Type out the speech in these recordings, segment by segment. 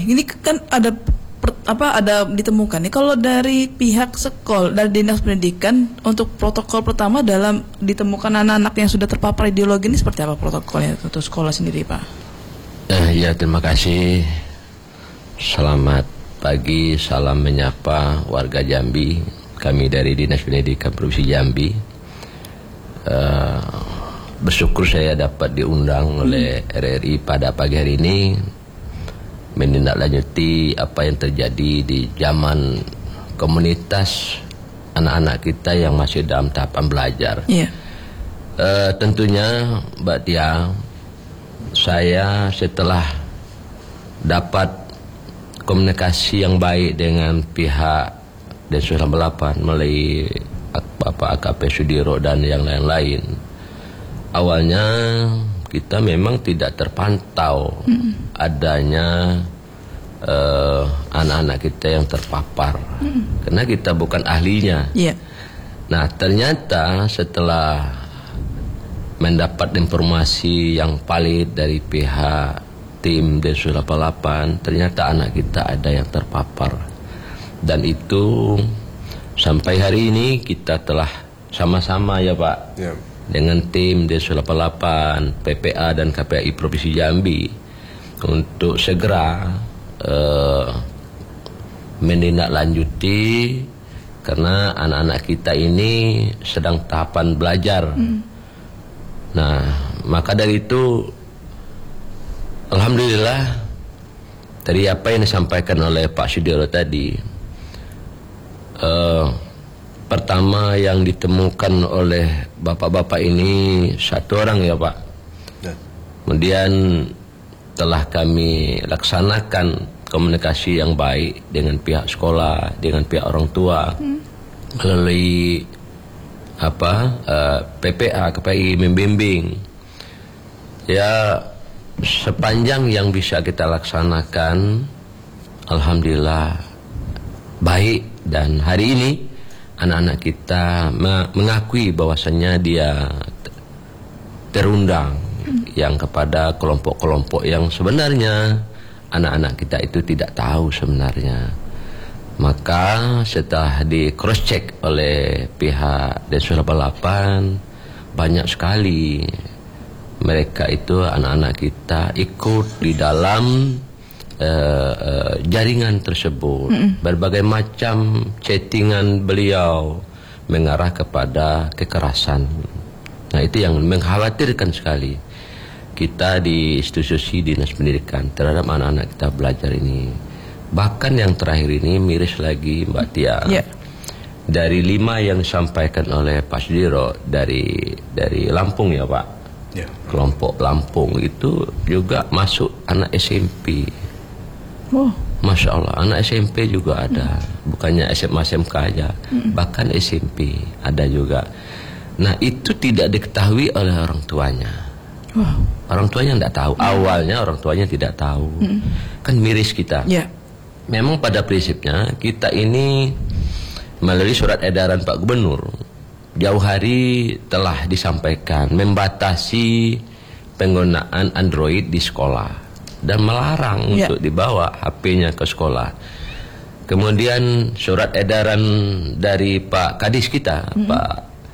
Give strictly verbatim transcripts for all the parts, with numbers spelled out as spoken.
ini kan ada per, apa ada ditemukan nih kalau dari pihak sekolah dari dinas pendidikan untuk protokol pertama dalam ditemukan anak-anak yang sudah terpapar ideologi ini seperti apa protokolnya untuk sekolah sendiri, Pak? Eh, ya terima kasih. Selamat pagi, salam menyapa warga Jambi. Kami dari Dinas Pendidikan Provinsi Jambi. Uh, bersyukur saya dapat diundang oleh R R I pada pagi hari ini menindaklanjuti apa yang terjadi di zaman komunitas anak-anak kita yang masih dalam tahapan belajar. Yeah. Uh, tentunya Mbak Tia, saya setelah dapat komunikasi yang baik dengan pihak Densus delapan puluh delapan melalui Bapak A K P Sudiro dan yang lain-lain. Awalnya kita memang tidak terpantau mm. adanya uh, anak-anak kita yang terpapar mm. karena kita bukan ahlinya. Yeah. Nah ternyata setelah mendapat informasi yang valid dari pihak tim Densus delapan puluh delapan, ternyata anak kita ada yang terpapar. Dan itu sampai hari ini kita telah sama-sama ya Pak, yeah, dengan tim Densus delapan puluh delapan, P P A dan K P A I Provinsi Jambi untuk segera uh, menindaklanjuti karena anak-anak kita ini sedang tahapan belajar. Mm. Nah, maka dari itu alhamdulillah dari apa yang disampaikan oleh Pak Sudiro tadi, Uh, pertama yang ditemukan oleh bapak-bapak ini satu orang ya Pak. Ya. Kemudian telah kami laksanakan komunikasi yang baik dengan pihak sekolah, dengan pihak orang tua hmm. melalui apa uh, P P A, K P A I membimbing. Ya sepanjang yang bisa kita laksanakan, alhamdulillah baik. Dan hari ini anak-anak kita mengakui bahwasannya dia terundang hmm. yang kepada kelompok-kelompok yang sebenarnya anak-anak kita itu tidak tahu sebenarnya. Maka setelah di cross check oleh pihak Densus delapan puluh delapan, banyak sekali mereka itu anak-anak kita ikut di dalam Uh, uh, jaringan tersebut. Mm-mm. Berbagai macam chattingan beliau mengarah kepada kekerasan. Nah itu yang mengkhawatirkan sekali kita di institusi dinas pendidikan terhadap anak-anak kita belajar ini. Bahkan yang terakhir ini miris lagi Mbak Tia, yeah. dari lima yang disampaikan oleh Pak Sudiro dari dari Lampung ya Pak, yeah. kelompok Lampung itu juga masuk anak S M P. Oh. Masya Allah, anak S M P juga ada, hmm. bukannya S M A S M K aja, hmm. bahkan S M P ada juga. Nah itu tidak diketahui oleh orang tuanya. Wow. Orang tuanya tidak tahu, awalnya orang tuanya tidak tahu, hmm. kan miris kita. Yeah. Memang pada prinsipnya kita ini melalui surat edaran Pak Gubernur jauh hari telah disampaikan membatasi penggunaan Android di sekolah dan melarang yeah. untuk dibawa H P-nya ke sekolah. Kemudian surat edaran dari Pak Kadis kita, mm-hmm. Pak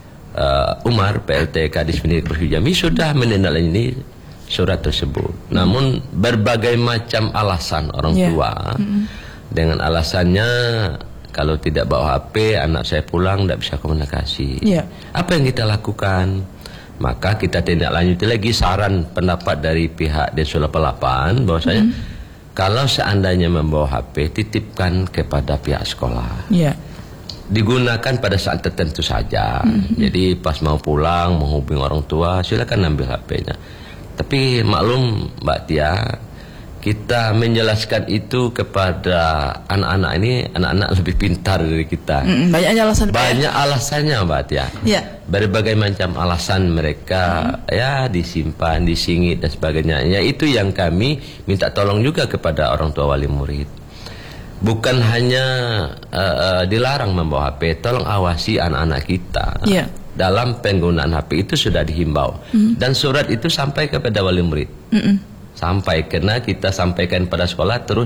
uh, Umar, P L T Kadis Pendidikan Provinsi Jambi sudah menindaklanjuti surat tersebut. Mm-hmm. Namun berbagai macam alasan orang yeah. tua, mm-hmm. dengan alasannya kalau tidak bawa H P, anak saya pulang tidak bisa komunikasi. Yeah. Apa yang kita lakukan? Maka kita tindak lanjuti lagi saran pendapat dari pihak Densus delapan puluh delapan bahwasanya mm. kalau seandainya membawa H P titipkan kepada pihak sekolah. Yeah. Digunakan pada saat tertentu saja. Mm-hmm. Jadi pas mau pulang menghubungi orang tua silakan ambil H P-nya. Tapi maklum Mbak Tia, kita menjelaskan itu kepada anak-anak ini, anak-anak lebih pintar dari kita. Mm, banyak alasan. Banyak ya? Alasannya Mbak Tia. Yeah. Berbagai macam alasan mereka mm. ya disimpan, disingit dan sebagainya. Ya itu yang kami minta tolong juga kepada orang tua wali murid. Bukan hanya uh, uh, dilarang membawa H P, tolong awasi anak-anak kita. Yeah. Dalam penggunaan H P itu sudah dihimbau. Mm. Dan surat itu sampai kepada wali murid. Mm-mm. Sampai karena kita sampaikan pada sekolah terus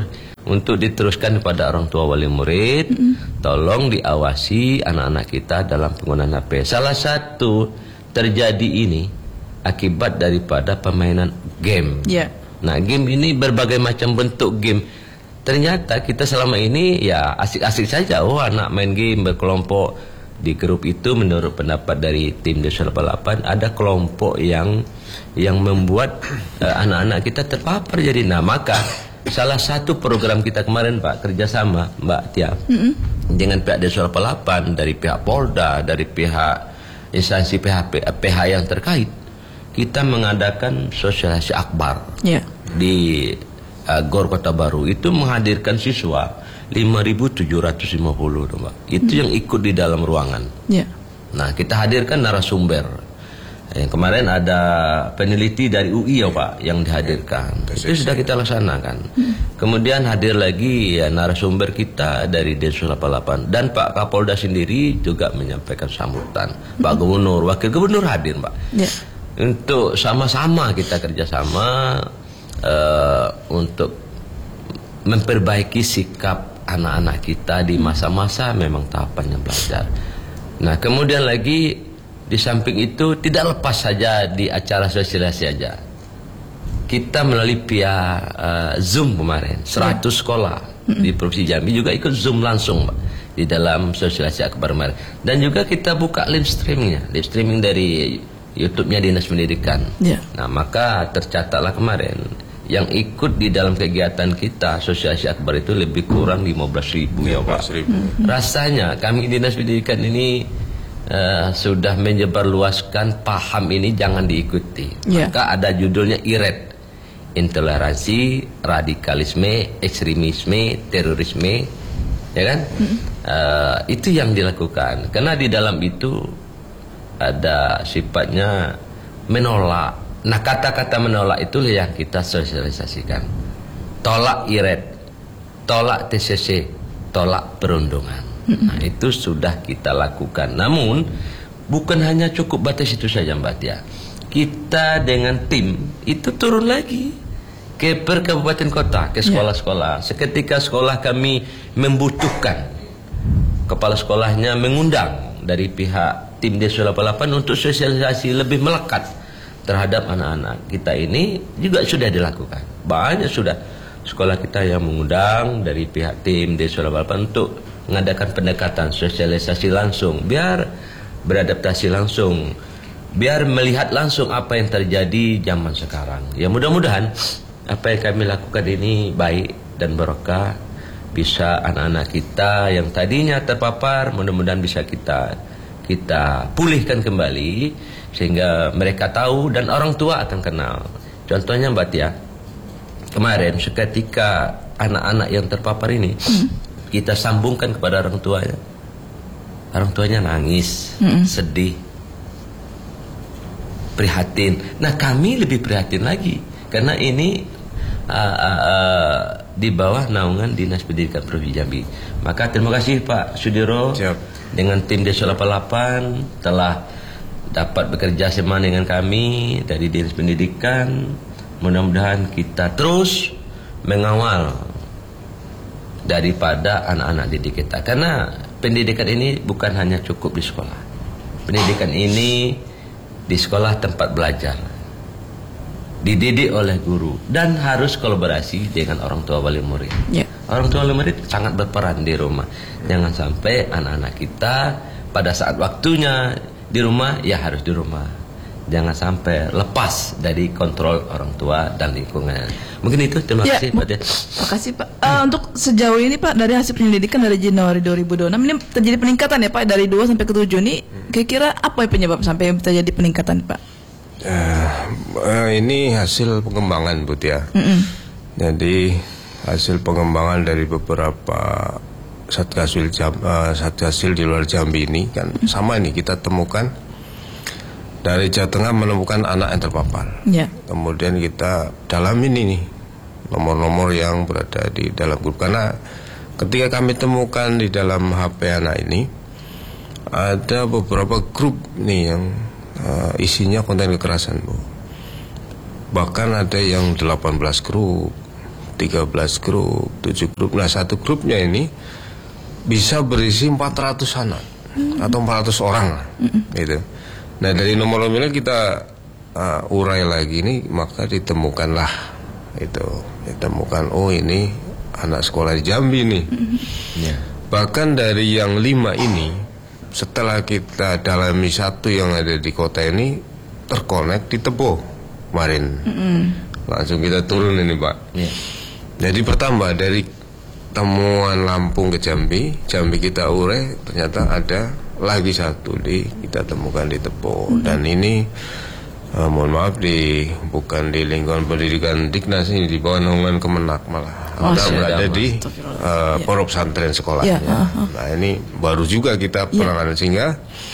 untuk diteruskan kepada orang tua wali murid. Mm-hmm. Tolong diawasi anak-anak kita dalam penggunaan H P. Salah satu terjadi ini akibat daripada permainan game. Yeah. Nah, game ini berbagai macam bentuk game. Ternyata kita selama ini ya asik-asik saja. Oh, anak main game berkelompok. Di grup itu menurut pendapat dari tim Densus delapan puluh delapan ada kelompok yang yang membuat uh, anak-anak kita terpapar. Jadi nah maka salah satu program kita kemarin Pak, kerjasama Mbak Tia, mm-hmm. dengan pihak Densus delapan puluh delapan, dari pihak Polda, dari pihak instansi P H P, P H yang terkait, kita mengadakan sosialisasi akbar yeah. di uh, Gor Kota Baru. Itu menghadirkan siswa lima ribu tujuh ratus lima puluh, Mbak. Itu hmm. yang ikut di dalam ruangan. Ya. Nah, kita hadirkan narasumber. Yang kemarin ada peneliti dari U I ya, Pak, yang dihadirkan. Itu sudah kita laksanakan. Hmm. Kemudian hadir lagi ya narasumber kita dari Densus delapan puluh delapan dan Pak Kapolda sendiri juga menyampaikan sambutan. Hmm. Pak Gubernur, Wakil Gubernur hadir, Pak. Ya. Untuk sama-sama kita kerjasama uh, untuk memperbaiki sikap anak-anak kita di masa-masa memang tahapannya belajar. Nah, kemudian lagi di samping itu tidak lepas saja di acara sosialisasi saja. Kita melalui via uh, Zoom kemarin, seratus sekolah di Provinsi Jambi juga ikut Zoom langsung, Pak, di dalam sosialisasi akbar kemarin. Dan juga kita buka live streamingnya, live streaming dari YouTube-nya Dinas Pendidikan. Yeah. Nah, maka tercatatlah kemarin yang ikut di dalam kegiatan kita sosialisasi akbar itu lebih kurang lima belas ribu ya Pak. Mm-hmm. Rasanya kami Dinas Pendidikan ini uh, sudah menyebarluaskan paham ini jangan diikuti. Yeah. Maka ada judulnya I R E D, intoleransi, radikalisme, ekstremisme, terorisme, ya kan? Mm-hmm. uh, itu yang dilakukan. Karena di dalam itu ada sifatnya menolak. Nah, kata-kata menolak itulah yang kita sosialisasikan. Tolak I R E D, tolak T C C, tolak perundungan. Nah, itu sudah kita lakukan. Namun, bukan hanya cukup batas itu saja, Mbak Tia. Kita dengan tim itu turun lagi ke per kabupaten kota, ke sekolah-sekolah. Seketika sekolah kami membutuhkan, kepala sekolahnya mengundang dari pihak tim Densus delapan puluh delapan untuk sosialisasi lebih melekat terhadap anak-anak kita ini juga sudah dilakukan. Banyak sudah sekolah kita yang mengundang dari pihak tim Densus delapan puluh delapan untuk mengadakan pendekatan sosialisasi langsung, biar beradaptasi langsung, biar melihat langsung apa yang terjadi zaman sekarang. Ya mudah-mudahan apa yang kami lakukan ini baik dan barokah, bisa anak-anak kita yang tadinya terpapar mudah-mudahan bisa kita kita pulihkan kembali sehingga mereka tahu dan orang tua akan kenal. Contohnya Mbak Tia, kemarin seketika anak-anak yang terpapar ini hmm. kita sambungkan kepada orang tuanya, orang tuanya nangis, hmm. sedih, prihatin. Nah, kami lebih prihatin lagi karena ini uh, uh, uh, di bawah naungan Dinas Pendidikan Provinsi Jambi. Maka terima kasih Pak Sudiro. Siap. Dengan tim Densus delapan puluh delapan telah dapat bekerja sama dengan kami dari Dinas Pendidikan. Mudah-mudahan kita terus mengawal daripada anak-anak didik kita. Karena pendidikan ini bukan hanya cukup di sekolah. Pendidikan ini di sekolah tempat belajar, dididik oleh guru, dan harus kolaborasi dengan orang tua wali murid. Yeah. Orang tua wali murid sangat berperan di rumah. Jangan sampai anak-anak kita pada saat waktunya di rumah, ya harus di rumah. Jangan sampai lepas dari kontrol orang tua dan lingkungan. Mungkin itu, terima ya, kasih Pak. Terima kasih Pak. Uh, untuk sejauh ini Pak, dari hasil penyelidikan dari Januari dua ribu dua puluh enam ini terjadi peningkatan ya Pak, dari dua sampai ke tujuh ini. Kira-kira apa penyebab sampai terjadi peningkatan Pak? Uh, uh, ini hasil pengembangan Bu Tia. Mm-hmm. Jadi hasil pengembangan dari beberapa satgasil jam, uh, satgasil di luar Jambi ini kan mm-hmm. sama ini kita temukan dari Jawa Tengah menemukan anak yang terpapar. Yeah. Kemudian kita dalam ini nih nomor-nomor yang berada di dalam grup, karena ketika kami temukan di dalam H P anak ini ada beberapa grup nih yang uh, isinya konten kekerasan Bu. Bahkan ada yang delapan belas grup, tiga belas grup, tujuh grup. Nah, satu grupnya ini bisa berisi empat ratus anak mm-hmm. atau empat ratus orang lah, mm-hmm. gitu. Nah, dari nomor nominal kita uh, urai lagi ini, maka ditemukanlah itu, ditemukan oh ini anak sekolah di Jambi nih. Mm-hmm. Yeah. Bahkan dari yang lima ini, setelah kita dalami satu yang ada di kota ini terkonek di Tebo kemarin, mm-hmm. langsung kita turun ini Pak. Yeah. Jadi pertama dari temuan Lampung ke Jambi, Jambi kita urai, ternyata ada lagi satu di kita temukan di Tebo. Mm-hmm. Dan ini uh, mohon maaf di bukan di lingkungan pendidikan Diknas, ini di bawah naungan Kemenak malah. Oh, ada berada di uh, pondok pesantren sekolah. Yeah. Ya. Uh-huh. Nah ini baru juga kita penanganan yeah. sehingga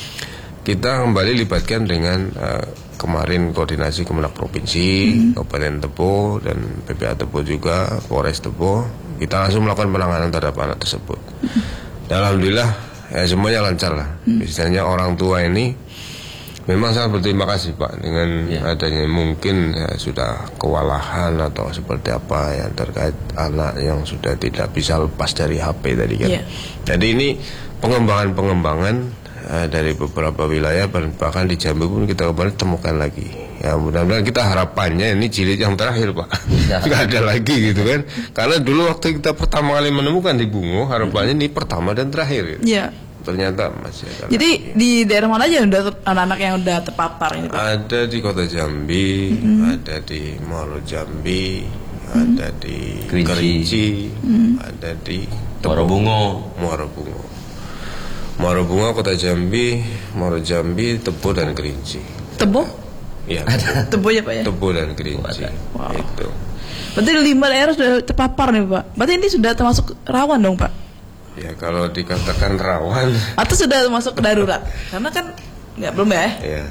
kita kembali libatkan dengan uh, kemarin koordinasi Kemenak Provinsi, mm-hmm. Kabupaten Tebo dan P P A Tebo juga, Polres Tebo. Kita langsung melakukan penanganan terhadap anak tersebut. Mm-hmm. Dan alhamdulillah ya semuanya lancar lah. Mm-hmm. Misalnya orang tua ini memang sangat berterima kasih Pak dengan yeah. adanya mungkin ya, sudah kewalahan atau seperti apa yang terkait anak yang sudah tidak bisa lepas dari H P tadi kan. Yeah. Jadi ini pengembangan-pengembangan dari beberapa wilayah, bahkan di Jambi pun kita kembali temukan lagi. Ya mudah-mudahan kita harapannya ini jilid yang terakhir Pak, nggak ada lagi gitu kan. Karena dulu waktu kita pertama kali menemukan di Bungo, harapannya ini pertama dan terakhir. Iya. Ternyata masih ada. Jadi lagi. Di daerah mana aja udah anak-anak yang udah terpapar ini Pak? Ada di kota Jambi, mm-hmm. ada di Muaro Jambi, mm-hmm. ada di Kerinci, Kerinci mm-hmm. ada di Muaro Bungo, Muaro Bungo. Muaro Bungo, Kota Jambi, Muaro Jambi, Tebo dan Kerinci. Tebo? Iya. Tebo ya Pak ya? Tebo dan Kerinci. Wow. Itu. Berarti lima daerah sudah terpapar nih Pak. Berarti ini sudah termasuk rawan dong Pak? Ya kalau dikatakan rawan. Atau sudah masuk darurat? Karena kan nggak belum ya? Iya.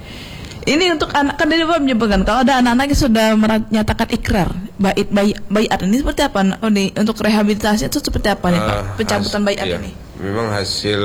Ini untuk anak kan dari Bapak menyebutkan kalau ada anak-anak yang sudah menyatakan ikrar bait baiat ini seperti apa? Oh, nih, untuk rehabilitasi itu seperti apa nih Pak? Pencabutan uh, baiat iya. ini? Memang hasil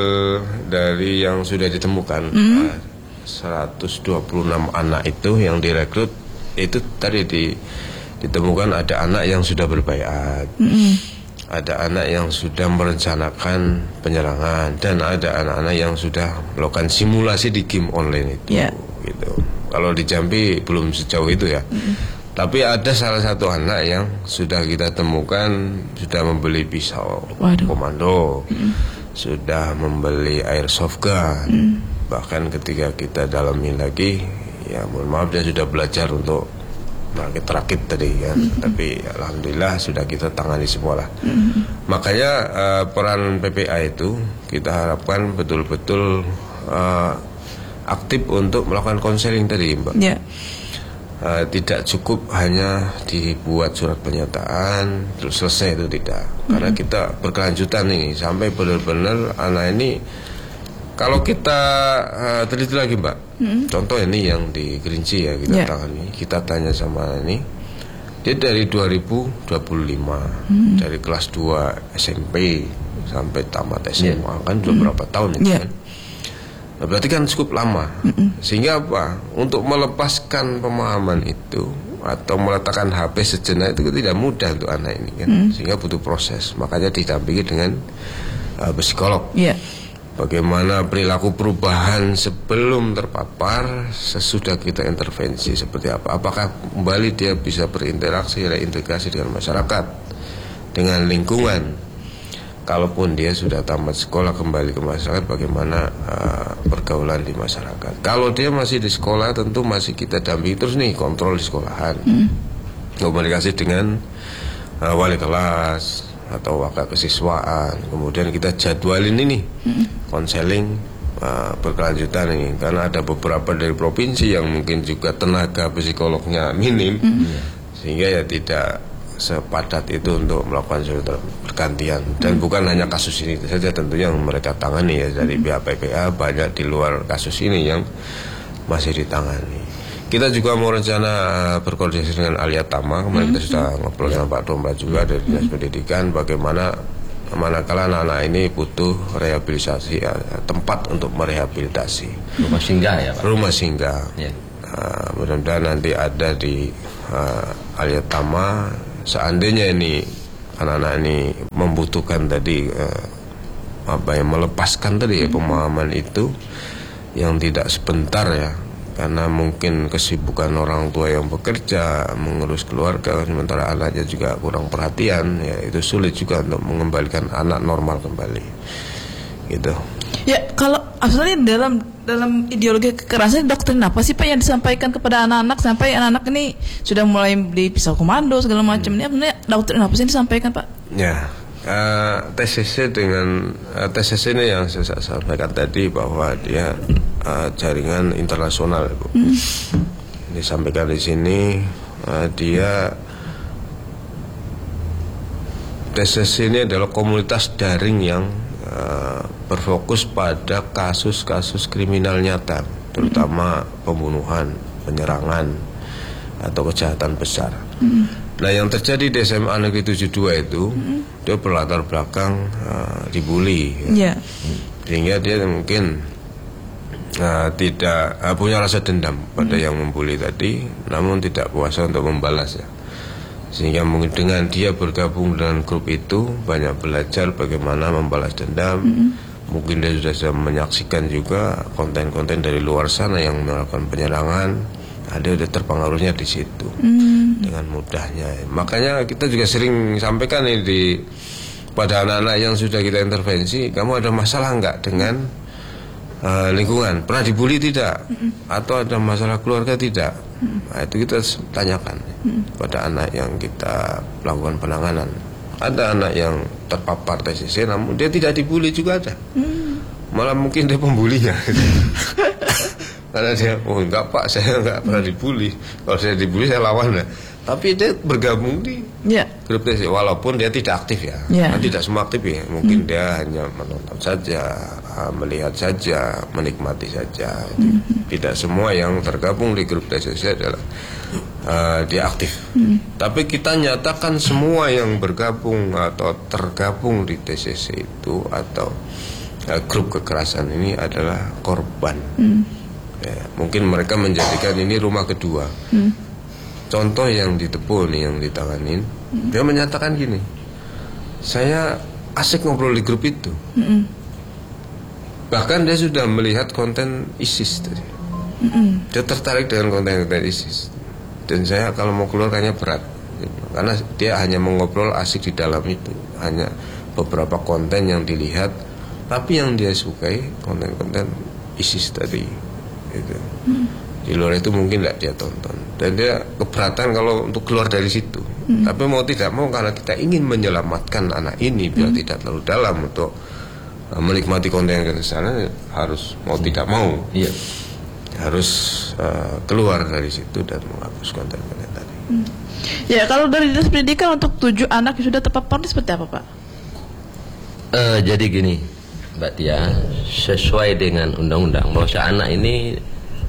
dari yang sudah ditemukan mm-hmm. uh, seratus dua puluh enam anak itu yang direkrut itu tadi di, ditemukan ada anak yang sudah berbaiat, mm-hmm. ada anak yang sudah merencanakan penyerangan dan ada anak-anak yang sudah melakukan simulasi di game online itu. Yeah. Gitu. Kalau di Jambi belum sejauh itu ya. Mm-hmm. Tapi ada salah satu anak yang sudah kita temukan sudah membeli pisau Waduh. komando. Mm-hmm. Sudah membeli airsoft gun, mm. bahkan ketika kita dalamin lagi, ya mohon maaf dia sudah belajar untuk merakit-rakit tadi kan, mm. tapi alhamdulillah sudah kita tangani semua lah. Mm. Makanya uh, peran P P A itu kita harapkan betul-betul uh, aktif untuk melakukan konseling tadi Mbak. Yeah. Uh, tidak cukup hanya dibuat surat pernyataan terus selesai, itu tidak. Mm-hmm. Karena kita berkelanjutan nih sampai benar-benar anak ini kalau kita uh, teliti lagi Mbak. Mm-hmm. Contoh ini yang di Kerinci ya kita yeah. tangani. Kita tanya sama ini, dia dari dua ribu dua puluh lima mm-hmm. dari kelas dua S M P sampai tamat S M A yeah. kan sudah mm-hmm. berapa tahun itu yeah. kan. Nah, berarti kan cukup lama. Mm-mm. Sehingga apa? Untuk melepaskan pemahaman itu atau meletakkan H P sejenak itu tidak mudah untuk anak ini kan. Mm. Sehingga butuh proses. Makanya didampingi dengan uh, psikolog. Yeah. Bagaimana perilaku perubahan sebelum terpapar, sesudah kita intervensi seperti apa? Apakah kembali dia bisa berinteraksi, reintegrasi dengan masyarakat, dengan lingkungan? Kalaupun dia sudah tamat sekolah kembali ke masyarakat, bagaimana uh, pergaulan di masyarakat. Kalau dia masih di sekolah, tentu masih kita dampingi terus nih, kontrol di sekolahan, mm. komunikasi dengan uh, wali kelas atau wakil kesiswaan. Kemudian kita jadwalin ini mm. konseling uh, berkelanjutan ini, karena ada beberapa dari provinsi yang mungkin juga tenaga psikolognya minim, mm. sehingga ya tidak sepadat itu untuk melakukan surat bergantian. Dan hmm. bukan hanya kasus ini saja tentunya yang mereka tangani ya, dari pihak P P A banyak di luar kasus ini yang masih ditangani. Kita juga mau rencana berkoordinasi dengan Alia Tama, kemarin hmm. kita sudah ngobrol sama Pak Domba juga dari Dinas Pendidikan, bagaimana manakala anak-anak ini butuh rehabilitasi ya, tempat untuk merehabilitasi. Rumah singgah ya Pak? Rumah singgah. Yeah. Uh, mudah-mudahan nanti ada di uh, Alia Tama seandainya ini anak-anak ini membutuhkan tadi uh, apa yang melepaskan tadi ya, pemahaman itu yang tidak sebentar ya, karena mungkin kesibukan orang tua yang bekerja mengurus keluarga, sementara anaknya juga kurang perhatian ya, itu sulit juga untuk mengembalikan anak normal kembali gitu. Ya, kalau sebenarnya dalam dalam ideologi kekerasan, doktrin apa sih Pak yang disampaikan kepada anak-anak sampai anak-anak ini sudah mulai dipisah komando segala macam? Ini sebenarnya doktrin apa sih yang disampaikan Pak? Ya, uh, T C C dengan uh, T C C ini yang saya sampaikan tadi bahwa dia uh, jaringan internasional, Bu. Hmm. Disampaikan di sini uh, dia T C C ini adalah komunitas daring yang Uh, berfokus pada kasus-kasus kriminal nyata, terutama pembunuhan, penyerangan, atau kejahatan besar. Mm. Nah, yang terjadi di S M A Negeri tujuh puluh dua itu, mm. dia berlatar belakang uh, dibully, ya. Yeah. Sehingga dia mungkin uh, tidak uh, punya rasa dendam pada mm. yang membuli tadi, namun tidak kuasa untuk membalas ya. Sehingga mungkin dengan dia bergabung dengan grup itu banyak belajar bagaimana membalas dendam. Mm-hmm. Mungkin dia sudah, sudah menyaksikan juga konten-konten dari luar sana yang melakukan penyerangan. Nah, dia sudah terpengaruhnya di situ mm-hmm. dengan mudahnya. Makanya kita juga sering sampaikan ini di pada anak-anak yang sudah kita intervensi, kamu ada masalah enggak dengan uh, lingkungan? Pernah dibully tidak? Mm-hmm. Atau ada masalah keluarga tidak? Nah, itu kita tanyakan hmm. pada anak yang kita lakukan penanganan. Ada anak yang terpapar T C C namun dia tidak dibully juga ada. Hmm. Malah mungkin dia pembulinya. Karena dia, oh enggak Pak, saya enggak pernah dibully. Kalau saya dibully saya lawan lah. Tapi dia bergabung di yeah. grup T C C walaupun dia tidak aktif ya. Yeah. Nah, tidak semua aktif ya. Mungkin hmm. dia hanya menonton saja, melihat saja, menikmati saja. Hmm. Tidak semua yang tergabung di grup T C C adalah uh, dia aktif. Hmm. Tapi kita nyatakan semua yang bergabung atau tergabung di T C C itu atau uh, grup kekerasan ini adalah korban. Hmm. Ya, mungkin mereka menjadikan ini rumah kedua. Hmm. Contoh yang di Tepo nih, yang ditanganin, hmm. dia menyatakan gini, saya asik ngobrol di grup itu. Hmm. Bahkan dia sudah melihat konten ISIS tadi. Hmm. Dia tertarik dengan konten-konten ISIS. Dan saya kalau mau keluar kayaknya berat, karena dia hanya mengobrol asik di dalam itu, hanya beberapa konten yang dilihat, tapi yang dia sukai konten-konten ISIS tadi. Gitu. Hmm. Di luar itu mungkin tidak dia tonton, dan dia keberatan kalau untuk keluar dari situ. Hmm. Tapi mau tidak mau karena kita ingin menyelamatkan anak ini biar hmm. tidak terlalu dalam untuk uh, menikmati konten yang ke sana, harus mau tidak mau iya. harus uh, keluar dari situ dan menghapus konten-konten tadi. Hmm. Ya, kalau dari dinas pendidikan untuk tujuh anak yang sudah terpapar ini seperti apa Pak? Uh, jadi gini Mbak Tia, sesuai dengan undang-undang bahwa anak ini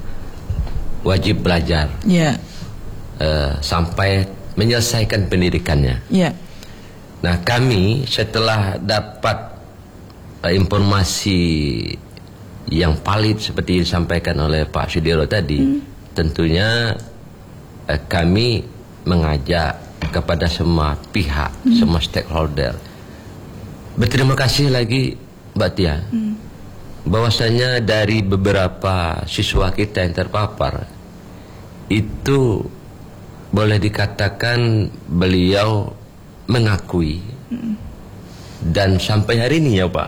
wajib belajar yeah. uh, sampai menyelesaikan pendidikannya. Yeah. Nah, kami setelah dapat uh, informasi yang valid seperti disampaikan oleh Pak Sudiro tadi, mm. tentunya uh, kami mengajak kepada semua pihak, mm. semua stakeholder. Berterima kasih lagi Mbak Tia, hmm. bahwasanya dari beberapa siswa kita yang terpapar itu boleh dikatakan beliau mengakui hmm. dan sampai hari ini ya Pak,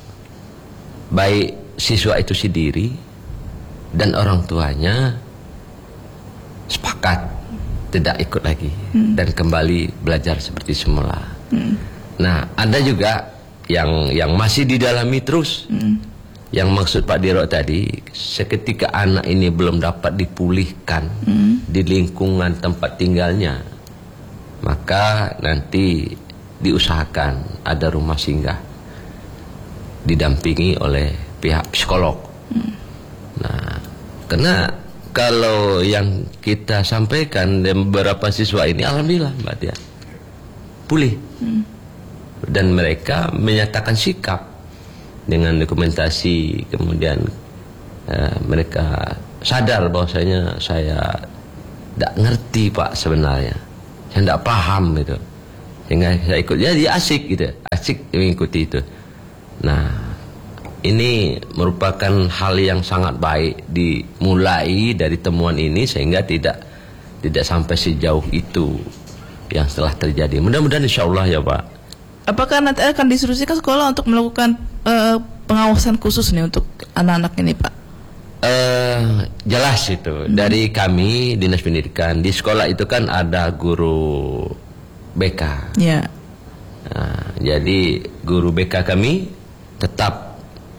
baik siswa itu sendiri dan orang tuanya sepakat tidak ikut lagi hmm. dan kembali belajar seperti semula. Hmm. Nah, ada juga yang yang masih didalami terus. Mm. Yang maksud Pak Diro tadi, seketika anak ini belum dapat dipulihkan mm. di lingkungan tempat tinggalnya, maka nanti diusahakan ada rumah singgah didampingi oleh pihak psikolog. Mm. Nah, karena kalau yang kita sampaikan dan beberapa siswa ini, alhamdulillah Mbak Tia, pulih. Mm. Dan mereka menyatakan sikap dengan dokumentasi, kemudian uh, mereka sadar bahwasanya saya tidak ngerti Pak sebenarnya, saya yang tidak paham gitu. Sehingga saya ikut, ya dia asik gitu, asik mengikuti itu. Nah, ini merupakan hal yang sangat baik dimulai dari temuan ini sehingga tidak tidak sampai sejauh itu yang setelah terjadi. Mudah-mudahan insya Allah ya Pak. Apakah nanti akan diinstruksikan sekolah untuk melakukan uh, pengawasan khusus nih untuk anak-anak ini Pak? Uh, jelas itu hmm. dari kami Dinas Pendidikan di sekolah itu kan ada guru B K. Ya. Nah, jadi guru B K kami tetap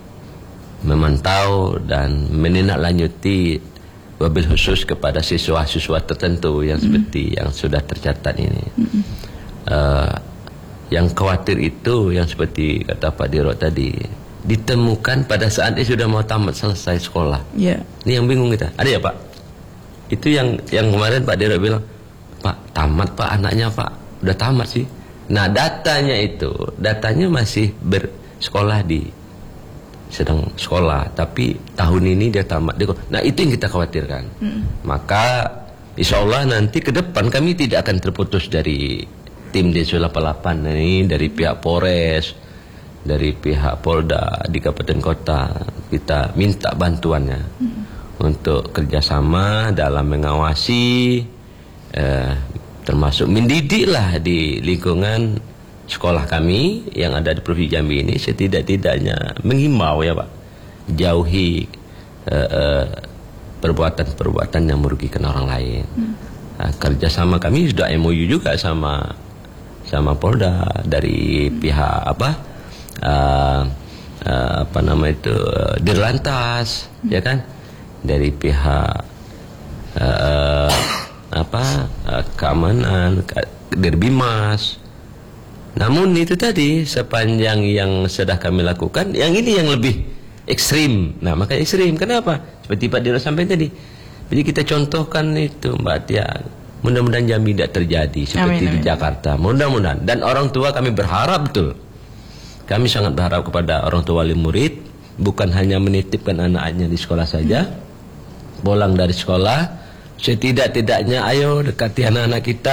memantau dan menindaklanjuti wabil khusus kepada siswa-siswa tertentu yang seperti mm. yang sudah tercatat ini. Mm. Uh, yang khawatir itu yang seperti kata Pak Dirot tadi, ditemukan pada saat dia sudah mau tamat selesai sekolah. Yeah. Ini yang bingung kita. Ada ya Pak? Itu yang yang kemarin Pak Dirot bilang, Pak tamat Pak anaknya Pak, udah tamat sih. Nah datanya itu, datanya masih bersekolah di sedang sekolah, tapi tahun ini dia tamat. Nah itu yang kita khawatirkan. Hmm. Maka insya Allah nanti ke depan kami tidak akan terputus dari tim Densus delapan puluh delapan ini, dari pihak Polres, dari pihak Polda di kabupaten kota. Kita minta bantuannya hmm. untuk kerjasama dalam mengawasi, eh, termasuk mendidik lah di lingkungan sekolah kami yang ada di Provinsi Jambi ini, setidak-tidaknya menghimbau ya Pak, jauhi perbuatan-perbuatan uh, uh, yang merugikan orang lain. Hmm. Nah, kerjasama kami sudah M O U juga sama sama Polda dari pihak apa uh, uh, apa nama itu uh, Dirlantas, hmm. ya kan, dari pihak uh, apa uh, keamanan Dirbimas. Namun itu tadi sepanjang yang sudah kami lakukan, yang ini yang lebih ekstrim. Nah maka ekstrim, kenapa? Seperti Pak Dirot sampaikan tadi. Jadi kita contohkan itu Mbak Tia. Mudah-mudahan Jambi tidak terjadi seperti amin, di amin. Jakarta. Mudah-mudahan. Dan orang tua kami berharap betul. Kami sangat berharap kepada orang tua wali murid, bukan hanya menitipkan anaknya di sekolah saja, pulang dari sekolah, setidak-tidaknya ayo dekati anak-anak kita.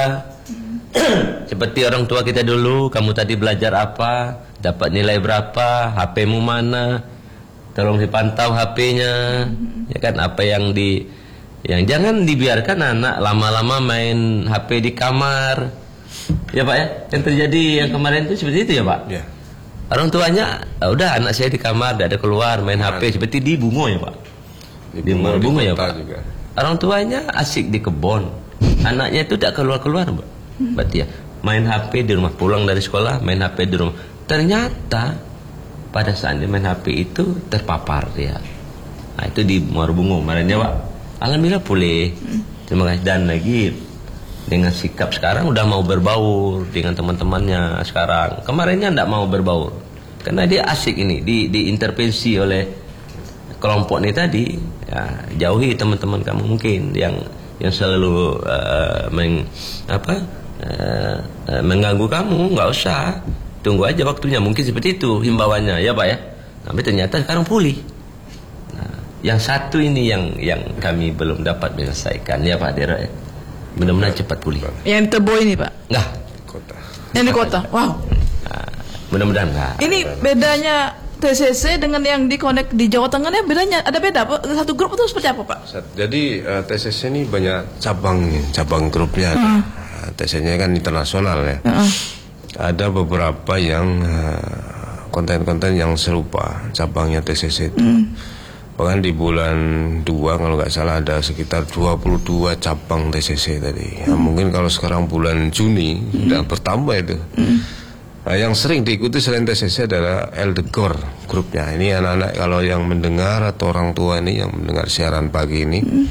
Seperti orang tua kita dulu, kamu tadi belajar apa, dapat nilai berapa, H P-mu mana, tolong dipantau H P-nya, ya kan, apa yang di, yang jangan dibiarkan anak lama-lama main H P di kamar, ya Pak ya, yang terjadi yang kemarin itu seperti itu ya Pak. Ya. Orang tuanya, oh, udah anak saya di kamar, tidak ada keluar main H P, seperti di Bungo ya Pak, di, di Bungo, Bungo ya Pak. Juga. Orang tuanya asik di kebun, anaknya itu tidak keluar-keluar Mbak. Berarti ya main H P di rumah, pulang dari sekolah main H P di rumah. Ternyata pada saat dia main H P itu terpapar dia. Nah itu di Muara Bungo kemarin ya Pak. Alhamdulillah pulih. Terima kasih. Dan lagi dengan sikap sekarang udah mau berbaur dengan teman-temannya sekarang. Kemarinnya tidak mau berbaur karena dia asik ini di diintervensi oleh kelompok ini tadi. Ya, jauhi teman-teman kamu mungkin yang yang selalu uh, meng, apa Uh, uh, mengganggu kamu, nggak usah, tunggu aja waktunya, mungkin seperti itu himbauannya ya Pak ya. Tapi ternyata sekarang pulih. Nah, yang satu ini yang yang kami belum dapat menyelesaikan ya Pak Dera ya. Mudah-mudahan cepat pulih. Yang di Tebo ini Pak? Nggak. Kota. Yang di kota. Wow. Nah, mudah-mudahan nggak. Ini bedanya T C C dengan yang di connect di Jawa Tengah ya bedanya ada beda Pak? Satu grup itu seperti apa Pak? Jadi uh, T C C ini banyak cabang cabang grupnya. Uh. T C C-nya kan internasional ya. Uh-uh. Ada beberapa yang konten-konten uh, yang serupa cabangnya T C C itu. Mm. Bahkan di bulan dua kalau nggak salah ada sekitar dua puluh dua cabang T C C tadi. Mm. Nah, mungkin kalau sekarang bulan Juni mm. sudah bertambah itu. Mm. Nah, yang sering diikuti selain T C C adalah Eldegor grupnya. Ini anak-anak kalau yang mendengar atau orang tua ini yang mendengar siaran pagi ini. Mm.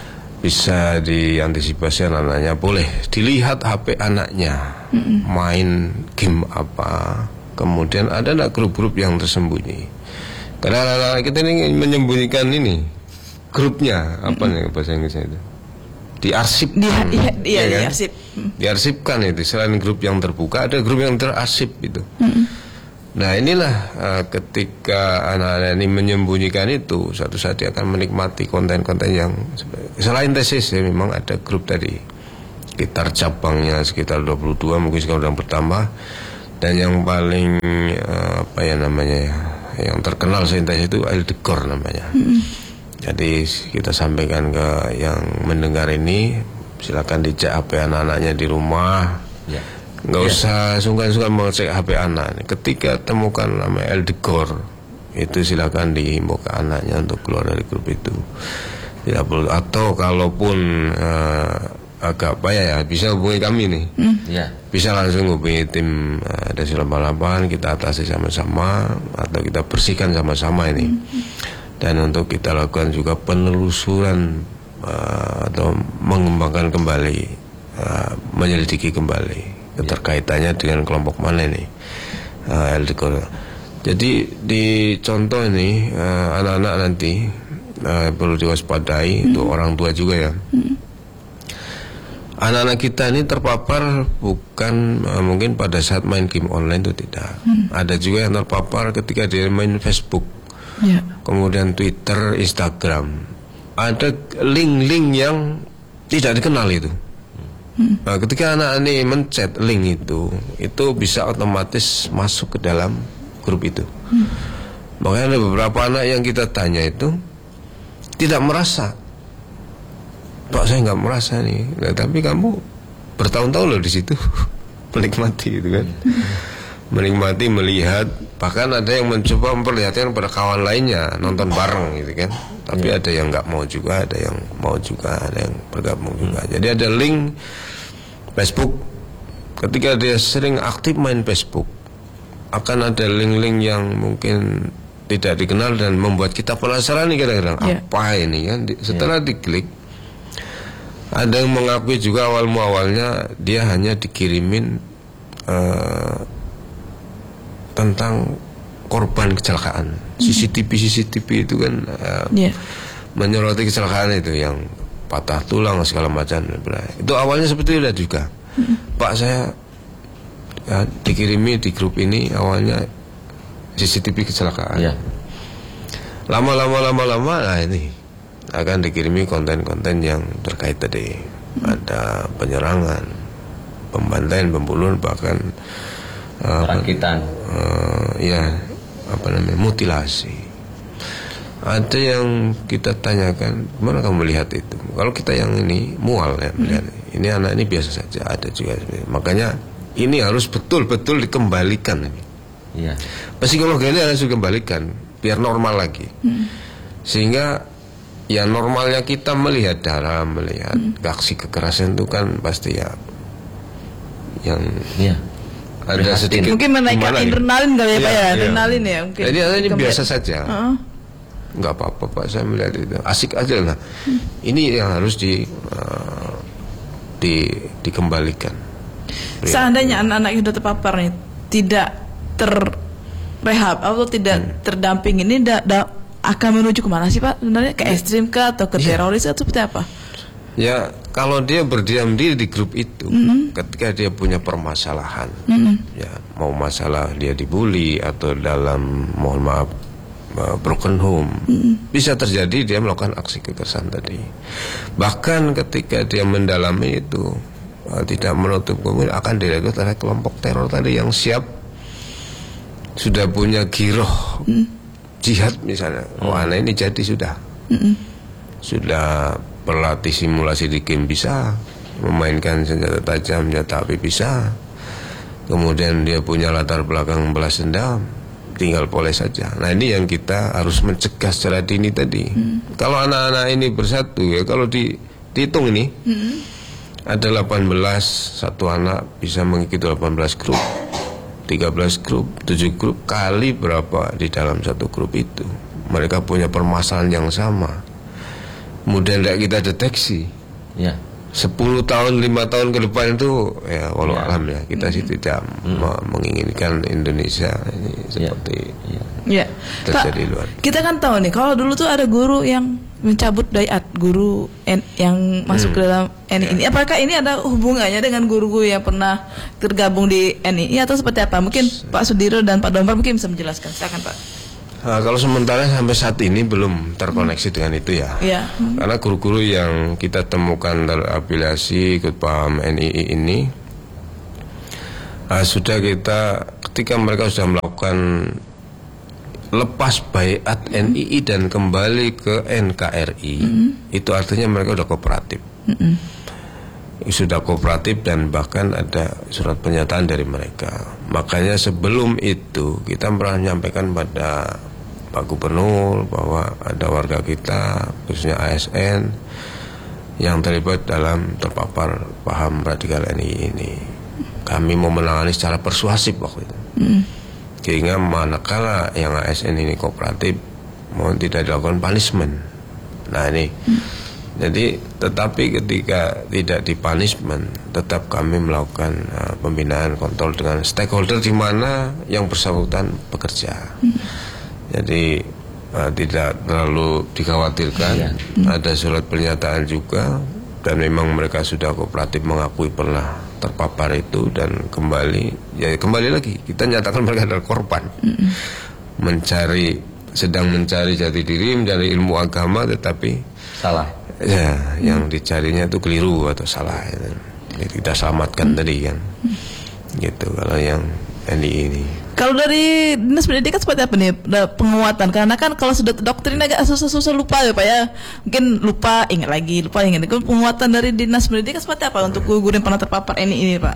Bisa diantisipasi anak-anaknya, boleh dilihat H P anaknya, mm-mm. main game apa. Kemudian ada enggak grup-grup yang tersembunyi. Karena anak-anak kita ini menyembunyikan ini grupnya, apa nih bahasa Inggrisnya itu? Diarsip. Di, iya, iya, ya kan? diarsip. Diarsipkan itu. Selain grup yang terbuka, ada grup yang terarsip itu. Mm-mm. Nah inilah uh, ketika anak-anak ini menyembunyikan itu, suatu saat dia akan menikmati konten-konten yang selain T C C memang ada grup tadi. sekitar cabangnya sekitar dua puluh dua, mungkin sekarang sudah bertambah. Dan yang paling uh, apa ya namanya ya, yang terkenal seintas itu Eldegor namanya. Mm-hmm. Jadi kita sampaikan ke yang mendengar ini, silakan dicek H P anak-anaknya di rumah. Yeah. Nggak yeah. usah sungkan-sungkan mengecek H P anak. Ketika temukan nama Eldegor, itu silakan dihimbau ke anaknya untuk keluar dari grup itu. Tidak perlu, atau kalaupun uh, agak payah ya, bisa hubungi kami nih. Mm. Yeah. Bisa langsung hubungi tim uh, Densus delapan puluh delapan, kita atasi sama-sama atau kita bersihkan sama-sama ini. Mm. Dan untuk kita lakukan juga penelusuran uh, atau mengembangkan kembali, uh, menyelidiki kembali keterkaitannya dengan kelompok mana ini, uh, Eldegor. Jadi di contoh ini uh, anak-anak nanti uh, perlu diwaspadai, hmm. untuk orang tua juga ya. Hmm. Anak-anak kita ini terpapar bukan uh, mungkin pada saat main game online itu tidak. Hmm. Ada juga yang terpapar ketika dia main Facebook. Ya. Kemudian Twitter, Instagram, ada link-link yang tidak dikenal itu. Hmm. Nah, ketika anak ini mencet link itu, itu bisa otomatis masuk ke dalam grup itu. Hmm. Makanya ada beberapa anak yang kita tanya itu tidak merasa, Pak saya nggak merasa nih, nah, tapi kamu bertahun-tahun loh di situ menikmati, gitu kan? Hmm. Menikmati, melihat, bahkan ada yang mencoba memperlihatkan pada kawan lainnya nonton bareng gitu kan. Tapi yeah. ada yang nggak mau juga, ada yang mau juga, ada yang bergabung juga. Jadi ada link Facebook. Ketika dia sering aktif main Facebook, akan ada link-link yang mungkin tidak dikenal dan membuat kita penasaran nih kadang-kadang, yeah. apa ini kan. Setelah yeah. diklik, ada yang mengakui juga awal muawalnya dia hanya dikirimin uh, tentang korban kecelakaan. C C T V C C T V itu kan uh, yeah. menyoroti kecelakaan itu yang patah tulang segala macam. Itu awalnya seperti itu juga. Mm-hmm. Pak saya ya, dikirimi di grup ini awalnya C C T V kecelakaan. Yeah. Lama-lama lama-lama nah ini akan dikirimi konten-konten yang terkait tadi. Mm-hmm. Ada penyerangan, pembantaian, pembunuhan, bahkan perakitan, uh, ya apa namanya, mutilasi. Ada yang kita tanyakan, gimana kamu melihat itu? Kalau kita yang ini mual ya melihat, hmm. ini anak ini biasa saja. Ada juga, makanya ini harus betul-betul dikembalikan ini. Ya. Psikologi ini harus dikembalikan biar normal lagi, hmm. sehingga ya normalnya kita melihat darah, melihat hmm. aksi kekerasan itu kan pasti ya yang ya. Ada sedikit mungkin menaikkan adrenalin kali ya, ya Pak ya, adrenalin ya mungkin. Jadi ini biasa saja, uh-huh. nggak apa-apa Pak, saya melihat itu asik aja lah. Hmm. Ini yang harus di, uh, di dikembalikan. Seandainya ya. anak-anak yang sudah terpapar nih tidak terrehab atau tidak hmm. terdamping, ini da, da, akan menuju kemana sih Pak sebenarnya? Ke ekstrim kah atau ke teroris ya. atau seperti apa? Ya, kalau dia berdiam diri di grup itu, mm-hmm. ketika dia punya permasalahan, mm-hmm. ya mau masalah dia dibully atau dalam, mohon maaf, uh, broken home, mm-hmm. bisa terjadi dia melakukan aksi kekerasan tadi. Bahkan ketika dia mendalami itu, uh, tidak menutup kemungkinan akan direkrut oleh kelompok teror tadi yang siap, sudah punya giroh, mm-hmm. jihad misalnya. Oh, anak ini jadi sudah, mm-hmm. sudah berlatih simulasi di game bisa, memainkan senjata tajam, senjata api bisa, kemudian dia punya latar belakang balas dendam, tinggal poles saja. Nah ini yang kita harus mencegah secara dini tadi. Hmm. Kalau anak-anak ini bersatu ya, kalau di, dihitung ini hmm. ada delapan belas, satu anak bisa mengikuti delapan belas grup, tiga belas grup, tujuh grup, kali berapa di dalam satu grup itu. Mereka punya permasalahan yang sama. Kemudian tidak kita deteksi, ya. sepuluh tahun, lima tahun ke depan itu, ya walau ya. alam ya, kita mm-hmm. sih tidak mm-hmm. menginginkan Indonesia ini seperti ya. Ya. terjadi Pak, luar. Kita kan tahu nih, kalau dulu tuh ada guru yang mencabut daiat, guru N, yang masuk hmm. ke dalam N I I. Ya. Apakah ini ada hubungannya dengan guru-guru yang pernah tergabung di N I I atau seperti apa? Mungkin Pak Sudiro dan Pak Dombar mungkin bisa menjelaskan. Silakan Pak. Nah, kalau sementara sampai saat ini belum terkoneksi dengan itu ya. Ya. Karena guru-guru yang kita temukan terafiliasi ikut paham N I I ini uh, sudah kita ketika mereka sudah melakukan lepas baiat N I I dan kembali ke N K R I, mm-hmm. itu artinya mereka sudah kooperatif. Mm-hmm. Sudah kooperatif dan bahkan ada surat pernyataan dari mereka. Makanya sebelum itu kita pernah menyampaikan pada Pak Gubernur bahwa ada warga kita khususnya A S N yang terlibat dalam terpapar paham radikal N I I ini. Kami mau menangani secara persuasif waktu itu. Mm. Sehingga manakala yang A S N ini kooperatif mohon tidak dilakukan punishment. Nah ini mm. Jadi tetapi ketika tidak di punishment, tetap kami melakukan uh, pembinaan kontrol dengan stakeholder di mana yang bersangkutan bekerja. Hmm. Jadi uh, tidak terlalu dikhawatirkan. Ya. Hmm. Ada surat pernyataan juga dan memang mereka sudah kooperatif mengakui pernah terpapar itu dan kembali. Ya kembali lagi kita nyatakan mereka adalah korban. Hmm. Mencari sedang mencari jati diri, mencari ilmu agama tetapi salah. Ya, hmm. yang dicarinya itu keliru atau salah. Jadi kita selamatkan hmm. tadi kan, gitu. Kalau yang N I I ini. Kalau dari dinas pendidikan seperti apa nih penguatan? Karena kan kalau sudah doktrin agak susah-susah lupa ya Pak ya. Mungkin lupa, ingat lagi, lupa ingat. Penguatan dari dinas pendidikan seperti apa untuk guru yang pernah terpapar N I I ini Pak?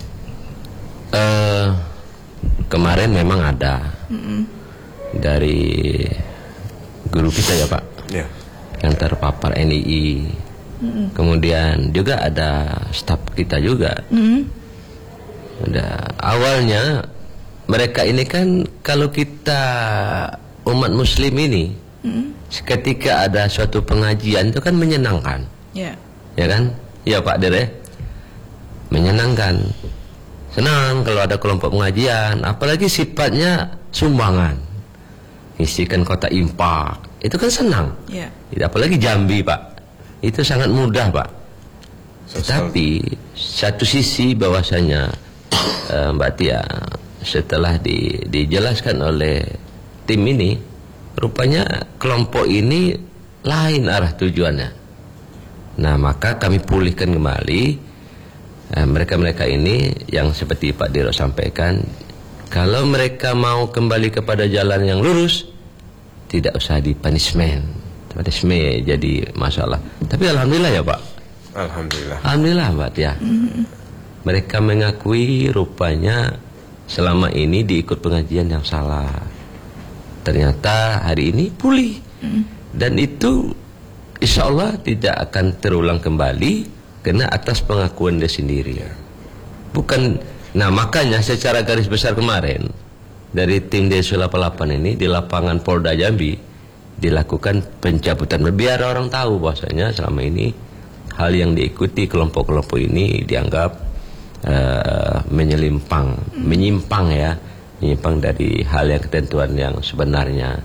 Uh, kemarin memang ada mm-hmm. dari guru kita ya Pak. Yeah. Yang terpapar N I I. Mm-hmm. Kemudian juga ada staf kita juga. Mm-hmm. Ada awalnya mereka ini kan kalau kita umat muslim ini mm-hmm. ketika ada suatu pengajian itu kan menyenangkan. Yeah. Ya kan? Ya Pak Dere. Menyenangkan. Senang kalau ada kelompok pengajian, apalagi sifatnya sumbangan. Isikan kotak infak. Itu kan senang. Yeah. Apalagi Jambi Pak. Itu sangat mudah Pak. Tetapi satu sisi bahwasanya uh, Mbak Tia setelah di, dijelaskan oleh tim ini, rupanya kelompok ini lain arah tujuannya. Nah maka kami pulihkan kembali uh, mereka-mereka ini yang seperti Pak Diro sampaikan. Kalau mereka mau kembali kepada jalan yang lurus, tidak usah di punishment. Punishment jadi masalah. Tapi alhamdulillah ya Pak. Alhamdulillah. Alhamdulillah Mbak Tia. Mm-hmm. Mereka mengakui rupanya selama ini diikut pengajian yang salah. Ternyata hari ini pulih. Mm-hmm. Dan itu insya Allah tidak akan terulang kembali karena atas pengakuan dia sendiri. Bukan. Nah makanya secara garis besar kemarin dari tim Densus delapan puluh delapan ini di lapangan Polda Jambi dilakukan pencabutan biar orang tahu bahwasanya selama ini hal yang diikuti kelompok-kelompok ini dianggap uh, menyelimpang, menyimpang ya, menyimpang dari hal yang ketentuan yang sebenarnya.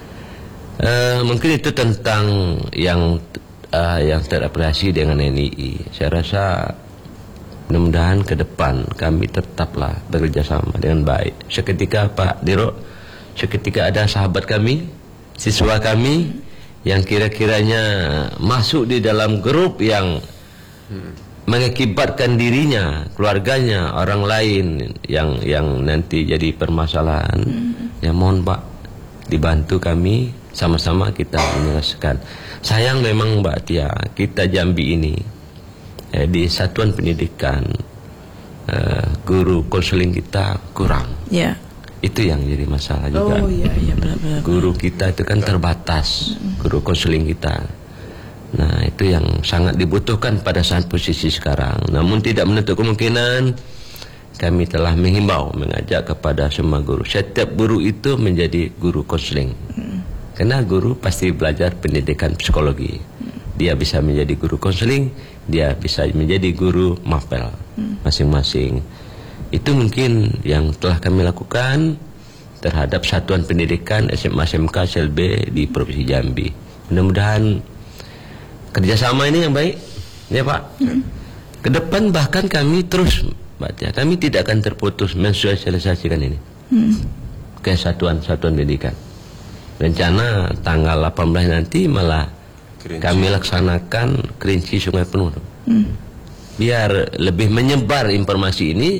Uh, mungkin itu tentang yang uh, yang terafiliasi dengan N I I. Saya rasa mudah-mudahan ke depan kami tetaplah bekerja sama dengan baik. Seketika Pak Diro, seketika ada sahabat kami, siswa kami yang kira-kiranya masuk di dalam grup yang hmm. mengakibatkan dirinya, keluarganya, orang lain yang yang nanti jadi permasalahan, hmm. ya mohon Pak dibantu kami sama-sama kita menyelesaikan. Sayang memang Mbak Tia, kita Jambi ini Eh, di satuan pendidikan uh, guru konseling kita kurang. Ya. Itu yang jadi masalah juga. Oh iya iya benar-benar. Guru kita itu kan terbatas, guru konseling kita. Nah itu yang sangat dibutuhkan pada saat posisi sekarang. Namun tidak menutup kemungkinan kami telah menghimbau, mengajak kepada semua guru. Setiap guru itu menjadi guru konseling. Hmm. Karena guru pasti belajar pendidikan psikologi. Hmm. Dia bisa menjadi guru konseling, dia bisa menjadi guru mapel masing-masing. Itu mungkin yang telah kami lakukan terhadap satuan pendidikan S M A S M K S L B di Provinsi Jambi. Mudah-mudahan kerjasama ini yang baik, ya Pak. Hmm. Ke depan bahkan kami terus, Mbak Tia, kami tidak akan terputus mensosialisasikan ini hmm. ke satuan-satuan pendidikan. rencana tanggal delapan belas nanti malah Kerinci. kami laksanakan Kerinci Sungai Penuh. Hmm. Biar lebih menyebar informasi ini,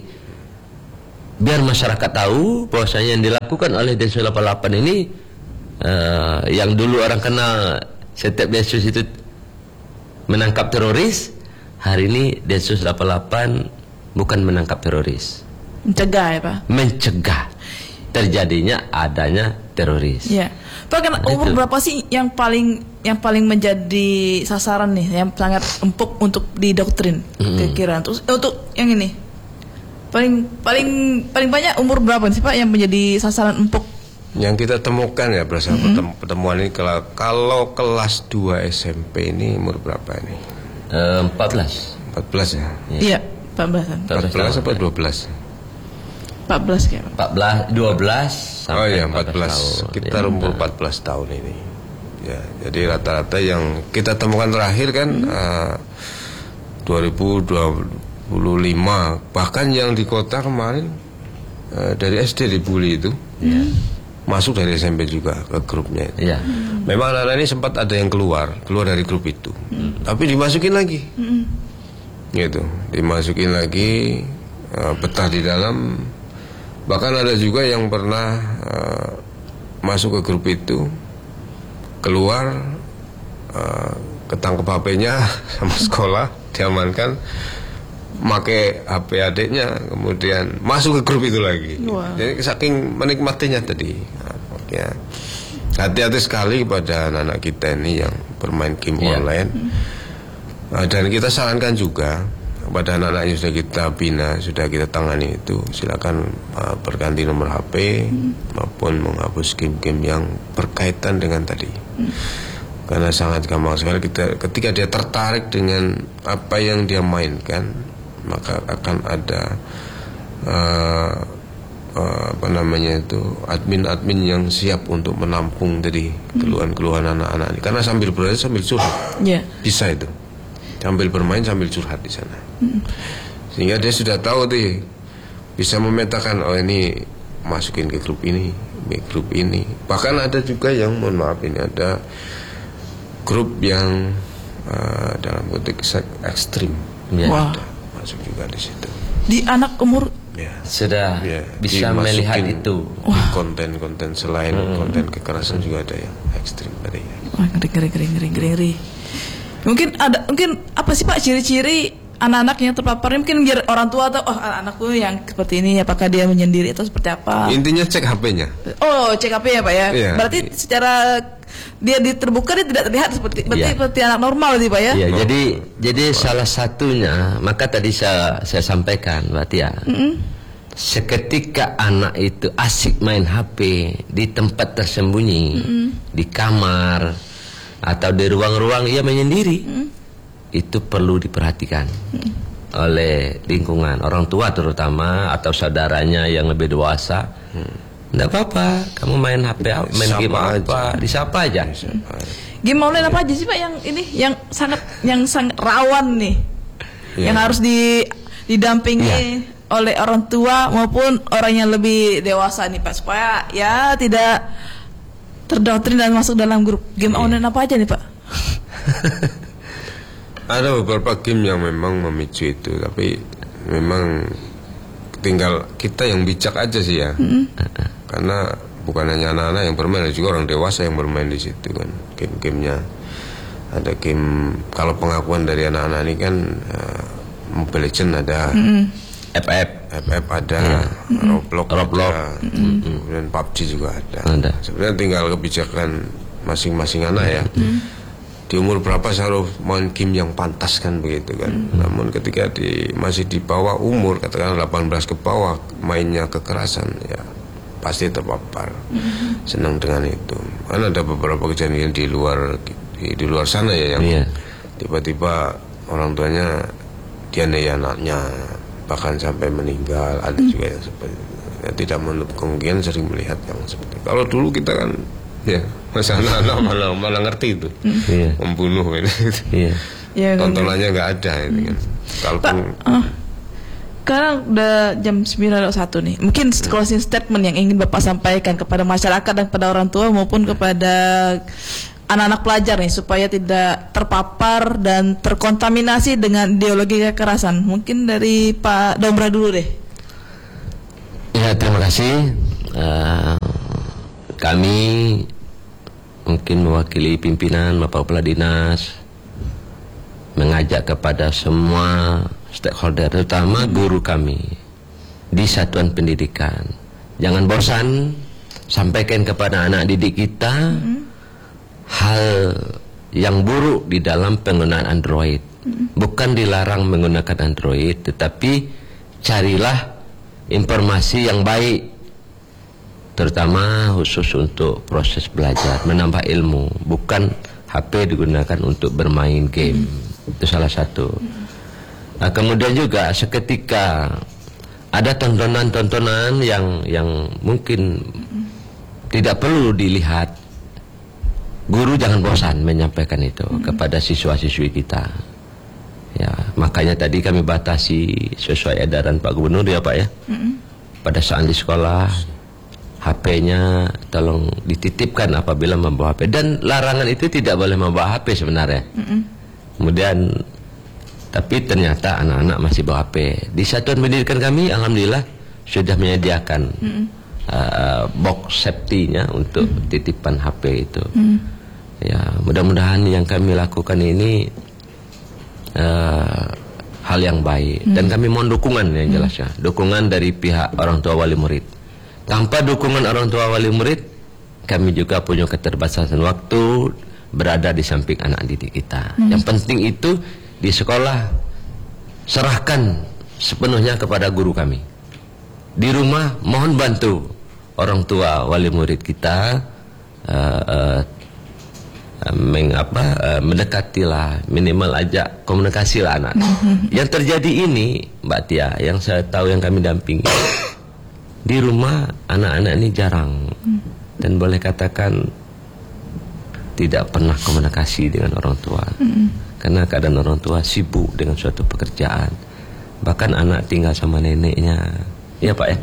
biar masyarakat tahu bahwasanya yang dilakukan oleh Densus delapan puluh delapan ini uh, yang dulu orang kenal setiap Densus itu menangkap teroris, hari ini Densus delapan puluh delapan bukan menangkap teroris, Mencegah ya Pak? Mencegah terjadinya adanya teroris. Ya, Pak, kan umur berapa sih yang paling yang paling menjadi sasaran nih, yang sangat empuk untuk didoktrin Mm-hmm. kira-kira? Terus untuk yang ini paling paling paling banyak umur berapa sih Pak yang menjadi sasaran empuk? Yang kita temukan ya berdasarkan mm-hmm. pertemuan ini, kalau, kalau kelas dua S M P ini umur berapa ini? Uh, empat belas. empat belas ya? Iya, empat belasan. empat belas apa dua belas? empat belas kayaknya. empat belas, dua belas Oh sampai iya, empat belas. tahun. Kita Ya, umur empat belas tahun ini. Ya, jadi rata-rata yang kita temukan terakhir kan hmm. uh, dua ribu dua puluh lima, bahkan yang di kota kemarin uh, dari S D dibully itu. Ya. Masuk dari S M P juga ke grupnya itu. Ya. Hmm. Memang anak-anak ini sempat ada yang keluar, keluar dari grup itu. Hmm. Tapi dimasukin lagi. Hmm. Gitu, dimasukin lagi, uh, betah di dalam. Bahkan ada juga yang pernah uh, masuk ke grup itu, keluar, uh, ketangkep H P-nya sama sekolah, diamankan, make H P adiknya, kemudian masuk ke grup itu lagi. Wow. Jadi saking menikmatinya tadi. Nah, ya. Hati-hati sekali kepada anak-anak kita ini yang bermain game yeah. online. Uh, dan kita sarankan juga kepada anak-anak yang sudah kita bina, sudah kita tangani itu, silakan uh, berganti nomor H P hmm. maupun menghapus game-game yang berkaitan dengan tadi. Hmm. Karena sangat gampang sekali kita, ketika dia tertarik dengan apa yang dia mainkan, maka akan ada uh, uh, apa namanya itu admin-admin yang siap untuk menampung dari keluhan-keluhan anak-anak ini. Karena sambil berada sambil curhat, yeah. bisa itu. Sambil bermain sambil curhat di sana, hmm. sehingga dia sudah tahu tuh, bisa memetakan, oh ini masukin ke grup ini, ke grup ini. Bahkan ada juga yang, mohon maaf, ini ada grup yang uh, dalam konteks ekstrim, ya. Wow. Ada, masuk juga di situ. Di anak umur Ya. Sudah Ya, bisa dimasukin melihat itu. di konten-konten selain hmm. konten kekerasan juga ada yang ekstrim tadi. wah, ngeri ngeri ngeri ngeri ngeri ngeri. Mungkin ada, mungkin apa sih Pak ciri-ciri anak-anak yang terpapar ini? Mungkin biar orang tua tahu, oh anakku yang seperti ini, apakah dia menyendiri atau seperti apa? Intinya cek H P-nya. Oh, cek H P ya Pak ya. Iya. Berarti secara dia terbuka dia tidak terlihat seperti berarti Iya. seperti anak normal sih Pak ya. Ya, jadi jadi salah satunya, maka tadi saya saya sampaikan berarti ya. Mm-hmm. Seketika anak itu asik main H P di tempat tersembunyi, mm-hmm. di kamar atau di ruang-ruang ia menyendiri, mm-hmm. itu perlu diperhatikan mm-hmm. oleh lingkungan, orang tua terutama atau saudaranya yang lebih dewasa. Tidak mm. apa-apa, kamu main H P, main game apa, disapa aja. Disapa. Game online apa aja sih Pak yang ini yang sangat yang sangat rawan nih, Yeah. yang harus di didampingi Yeah. oleh orang tua maupun orang yang lebih dewasa nih Pak, supaya ya tidak terdoktrin dan masuk dalam grup game Yeah. online apa aja nih Pak? Ada beberapa game yang memang memicu itu, tapi memang tinggal kita yang bijak aja sih ya. Mm-hmm. Karena bukan hanya anak-anak yang bermain, ada juga orang dewasa yang bermain di situ kan. Game-gamenya ada game, kalau pengakuan dari anak-anak ini kan uh, Mobile Legends ada, mm-hmm. F F, F F ada, mm-hmm. Roblox, Roblox ada, mm-hmm. kemudian P U B G juga ada. Ada. Sebenarnya tinggal kebijakan masing-masing anak ya. Mm-hmm. Di umur berapa saya harus main game yang pantas kan begitu kan. Mm-hmm. Namun ketika di masih di bawah umur, katakan delapan belas ke bawah, mainnya kekerasan ya pasti terpapar. Mm-hmm. Senang dengan itu. Kan ada beberapa kejadian di luar di, di luar sana ya yang yeah. tiba-tiba orang tuanya dianiaya anaknya, bahkan sampai meninggal. Ada mm-hmm. juga yang seperti itu. Ya, tidak menutup kemungkinan sering melihat yang seperti itu. Kalau dulu kita kan ya masa anak-anak malah, malah ngerti itu, yeah. membunuh gitu. Yeah. Ya, tontonannya nggak ada itu kan. Kalaupun Pak, uh, Sekarang udah jam sembilan lewat satu nih. Mungkin closing statement yang ingin Bapak sampaikan kepada masyarakat dan kepada orang tua maupun kepada anak-anak pelajar nih supaya tidak terpapar dan terkontaminasi dengan ideologi kekerasan. Mungkin dari Pak Dombra dulu deh. Ya, terima kasih. Uh, kami mungkin mewakili pimpinan Bapak Kepala Dinas mengajak kepada semua stakeholder, terutama guru kami di satuan pendidikan, jangan bosan, sampaikan kepada anak didik kita mm-hmm. hal yang buruk di dalam penggunaan Android. Mm-hmm. Bukan dilarang menggunakan Android, tetapi carilah informasi yang baik, terutama khusus untuk proses belajar, menambah ilmu. Bukan H P digunakan untuk bermain game. Mm-hmm. Itu salah satu. Nah, kemudian juga seketika ada tontonan-tontonan yang yang mungkin tidak perlu dilihat, guru jangan bosan menyampaikan itu mm-hmm. kepada siswa-siswi kita. Ya, makanya tadi kami batasi sesuai edaran Pak Gubernur ya Pak ya. Mm-hmm. Pada saat di sekolah H P-nya tolong dititipkan apabila membawa H P, dan larangan itu tidak boleh membawa H P sebenarnya. Mm-hmm. Kemudian tapi ternyata anak-anak masih bawa H P. Di satuan pendidikan kami alhamdulillah sudah menyediakan mm-hmm. uh, box safety-nya untuk mm-hmm. titipan H P itu. Mm-hmm. Ya, mudah-mudahan yang kami lakukan ini uh, hal yang baik mm-hmm. dan kami mohon dukungan yang jelasnya. Mm-hmm. Dukungan dari pihak orang tua wali murid. Tanpa dukungan orang tua wali murid, kami juga punya keterbatasan waktu berada di samping anak didik kita. Hmm. Yang penting itu di sekolah serahkan sepenuhnya kepada guru kami. Di rumah mohon bantu orang tua wali murid kita uh, uh, meng, apa, uh, mendekatilah, minimal ajak komunikasilah anak. Hmm. Yang terjadi ini Mbak Tia, yang saya tahu yang kami dampingi, di rumah anak-anak ini jarang hmm. dan boleh katakan tidak pernah komunikasi dengan orang tua. Mm-hmm. Karena keadaan orang tua sibuk dengan suatu pekerjaan. Bahkan anak tinggal sama neneknya. Ya Pak ya.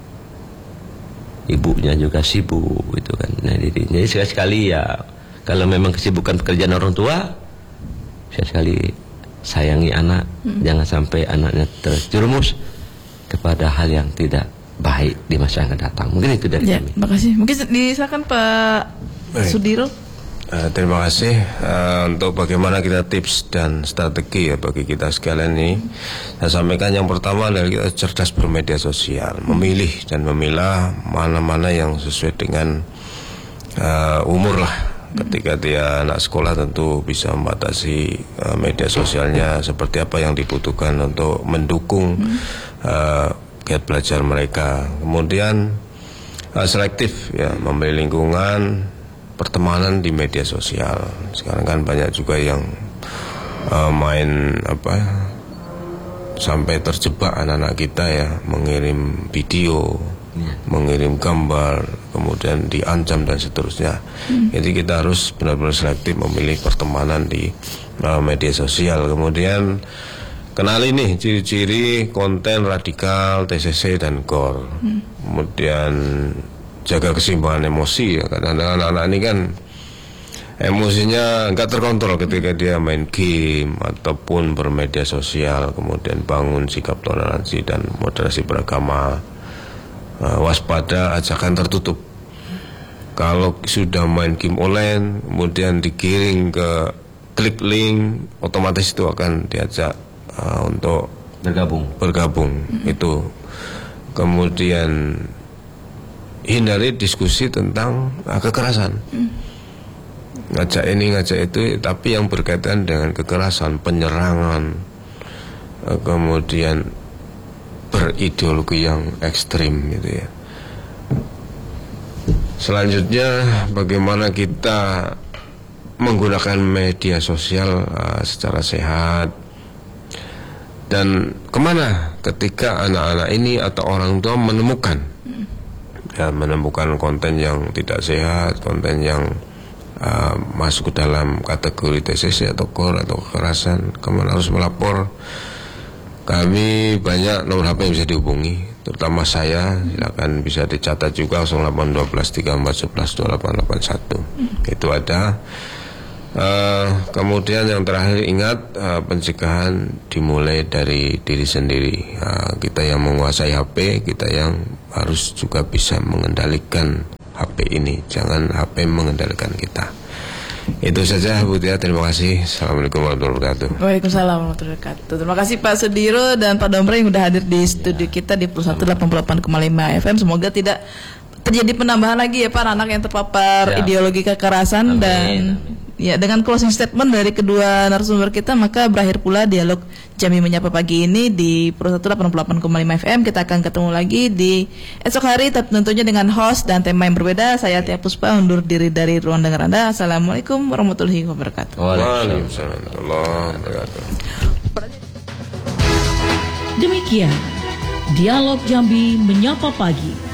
Ibunya juga sibuk gitu kan. Nah, jadi, jadi sekali-sekali ya kalau memang kesibukan pekerjaan orang tua, sekali-sekali sayangi anak. Mm-hmm. Jangan sampai anaknya terjerumus kepada hal yang tidak baik di masa yang akan datang. Mungkin itu dari ya, kami. Terima kasih. Mungkin disilakan Pak Baik. Sudiro. Uh, terima kasih uh, untuk bagaimana kita tips dan strategi ya bagi kita sekalian ini. Saya sampaikan yang pertama adalah kita cerdas bermedia sosial, memilih dan memilah mana-mana yang sesuai dengan uh, umur lah. Ketika dia anak sekolah tentu bisa membatasi uh, media sosialnya seperti apa yang dibutuhkan untuk mendukung uh, kegiatan belajar mereka. Kemudian uh, selektif ya, memilih lingkungan pertemanan di media sosial. Sekarang kan banyak juga yang uh, main apa sampai terjebak anak-anak kita ya, mengirim video, ya. mengirim gambar, kemudian diancam dan seterusnya. Hmm. Jadi kita harus benar-benar selektif memilih pertemanan di uh, media sosial. Kemudian kenali nih ciri-ciri konten radikal, T C C dan G O R. Hmm. Kemudian jaga keseimbangan emosi ya. Kadang-kadang anak-anak ini kan emosinya nggak terkontrol ketika dia main game ataupun bermedia sosial. Kemudian bangun sikap toleransi dan moderasi beragama. uh, Waspada ajakan tertutup. Kalau sudah main game online kemudian digiring ke klik link, otomatis itu akan diajak uh, untuk bergabung bergabung mm-hmm. itu. Kemudian hindari diskusi tentang uh, kekerasan. Hmm. Ngajak ini, ngajak itu, tapi yang berkaitan dengan kekerasan, penyerangan, uh, kemudian berideologi yang ekstrim gitu ya. Selanjutnya, bagaimana kita menggunakan media sosial uh, secara sehat, dan kemana ketika anak-anak ini atau orang tua menemukan ya, menemukan konten yang tidak sehat, konten yang uh, masuk ke dalam kategori T C C atau G O R atau kekerasan, kemudian harus melapor Kami banyak nomor H P yang bisa dihubungi, terutama saya. Silakan bisa dicatat juga nol delapan satu dua tiga empat satu satu dua delapan delapan satu. Hmm. Itu ada. Uh, kemudian yang terakhir ingat uh, pencegahan dimulai dari diri sendiri. Uh, kita yang menguasai H P, kita yang harus juga bisa mengendalikan H P ini. Jangan H P mengendalikan kita. Itu saja Bu Tia, terima kasih. Assalamualaikum warahmatullahi wabarakatuh. Waalaikumsalam warahmatullahi wabarakatuh. Terima kasih Pak Sudiro dan Pak Domre yang sudah hadir di studio kita di seratus delapan puluh delapan koma lima F M. Semoga tidak terjadi penambahan lagi ya Pak anak yang terpapar ya. Ideologi kekerasan. Amin. Dan ya, dengan closing statement dari kedua narasumber kita, maka berakhir pula dialog Jambi Menyapa pagi ini di seratus delapan puluh delapan koma lima F M. Kita akan ketemu lagi di esok hari, tentunya dengan host dan tema yang berbeda. Saya Tia Puspa undur diri dari ruang dengar Anda. Assalamualaikum warahmatullahi wabarakatuh. Waalaikumsalam warahmatullahi wabarakatuh. Demikian dialog Jambi Menyapa pagi.